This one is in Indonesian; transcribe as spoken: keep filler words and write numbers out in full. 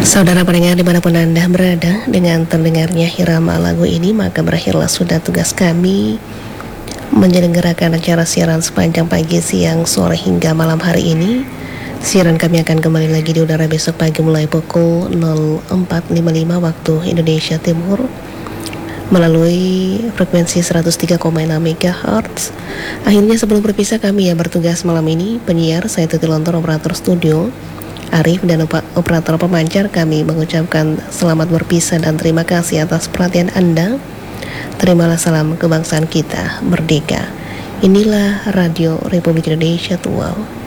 Saudara pendengar dimanapun Anda berada, dengan terdengarnya irama lagu ini maka berakhirlah sudah tugas kami menyelenggarakan acara siaran sepanjang pagi, siang, sore hingga malam hari ini. Siaran kami akan kembali lagi di udara besok pagi mulai pukul nol empat lima lima waktu Indonesia Timur melalui frekuensi seratus tiga koma enam megahertz. Akhirnya sebelum berpisah, kami yang bertugas malam ini, penyiar saya Tuti Lontor, operator studio Arif, dan operator pemancar, kami mengucapkan selamat berpisah dan terima kasih atas perhatian Anda. Terimalah salam kebangsaan kita merdeka. Inilah Radio Republik Indonesia Tuau.